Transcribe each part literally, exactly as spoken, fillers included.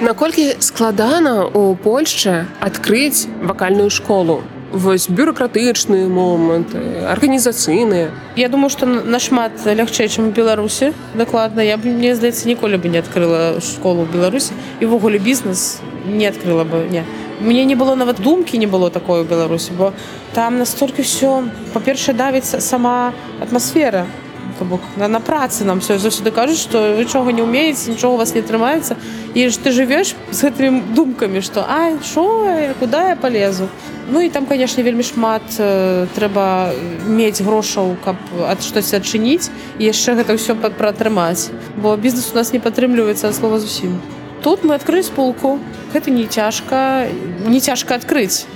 Наколькі складана ў Польшчы адкрыць вакальную школу? Вось бюракратычныя моманты, арганізацыйныя. Я думаю, што нашмат лягчэй, чым у Беларусі. Дакладна, я б, мне здаецца, ніколі бы не адкрыла школу ў Беларусі і ўвогуле бізнес не адкрыла бы, не. Мне не было нават думкі, не было такой у Беларусі, бо там настолькі ўсё, па-першае, давіцца сама атмасфера. На, на працы нам все заўсёды кажуць, што вы чого не ўмееце, нічога у вас не трымаецца. І ж ты жывеш з гэтымі думкамі, што ай, шо, куды я полезу? Ну і там, канешне, вельмі шмат э, трэба мець грошаў, каб ад штось адчыніць і яшчэ гэта ўсё пратрымаць. Бо бізнес у нас не падтрымліваецца ад слова зусім. Тут мы адкрылі спулку. Гэта не цяжка, не цяжка адкрыць.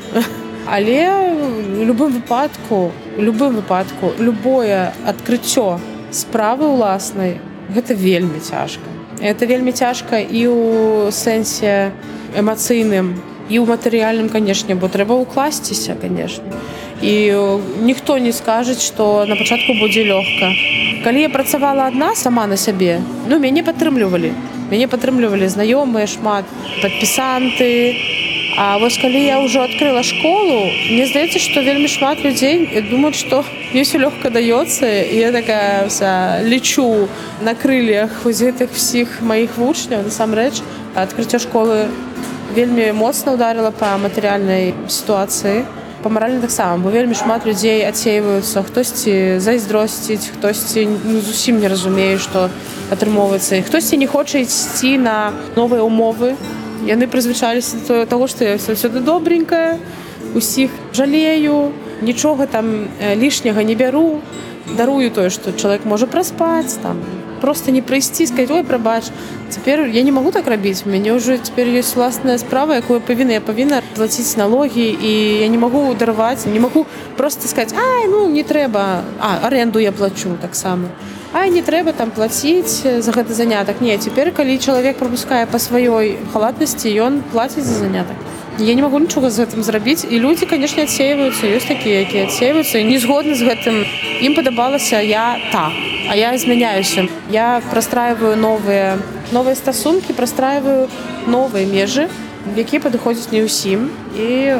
Але в любым выпадку, в любым выпадку, любое адкрыццё справы ўласнай, гэта вельмі цяжка. Это вельмі цяжка і ў сэнсе эмацыйным, і ў матэрыяльным, канешне, бо трэба ўкласціся, канешне. І ніхто не скажа, што на пачатку будзе лёгка. Калі я працавала адна сама на сябе, ну, мяне падтрымлівалі. Мяне падтрымлівалі знаёмыя шмат, падпісанты. А вось калі я ўжо адкрыла школу, мне здаецца, што вельмі шмат людзей думаюць, што мне ўсё лёгка даецца, і я такая вся лечу на крыльях вось гэтых всіх маіх вучняў. Насамрэч, адкрыццё школы вельмі моцна ўдарыла па матэрыяльнай сітуацыі, па маральнай таксама, бо вельмі шмат людзей адсейваюцца, хтосьці зайздросціць, хтосьці ну, зусім не разумее, што атрымоўваецца, і хтосьці не хоча ісці на новыя ўмовы. Яны прызвычаліся да таго, што я заўсёды добренькая, усіх жалею, нічога там лішняга не бяру, дарую тое, што чалавек можа праспаць, там, проста не прыйсці, сказаць, ой, прабач, цяпер я не магу так рабіць, у мяне ўжо цяпер ёсць уласная справа, якую я павінна, я павінна плаціць налогі, і я не магу дарваць, не магу проста сказаць, ай, ну, не трэба, а, аренду я плачу таксама. Ай, не трэба там плаціць за гэты занятак. Не, цяпер, калі чалавек прапускае па сваёй халатнасці, ён плаціць за занятак. Я не магу нічога з гэтым зрабіць. І людзі, канешне, адсейваюцца, ёсць такія, якія адсейваюцца, і не згодны з гэтым. Ім падабалася я так, а я змяняюся. Я прастрайваю новыя, новыя стасункі, прастрайваю новыя межы, якія падыходзяць не ўсім. І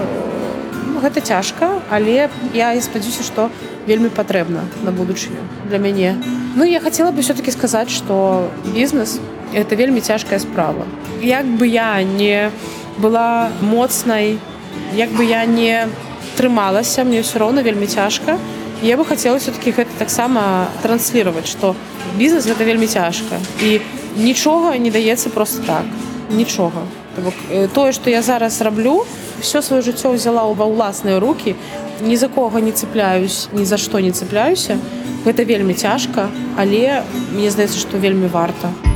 ну, гэта цяжка, але я спадзяюся, што вельмі патрэбна на будучыню для мяне. Ну, я хацела бы все-таки сказаць, што бізнес – это вельмі цяжкая справа. Як бы я не была моцнай, як бы я не трымалася, мне ўсё роўна вельмі цяжка. Я бы хацела все-таки гэта таксама трансліраваць, што бізнес – гэта вельмі цяжка. І нічога не даецца проста так. Нічога. Тое, што я зараз раблю, все сваё жыццё ўзяла ва ўласныя рукі, ні за кого не цепляюсь, ні за што не цепляюся. Гэта вельмі цяжка, але мне здаецца, што вельмі варта.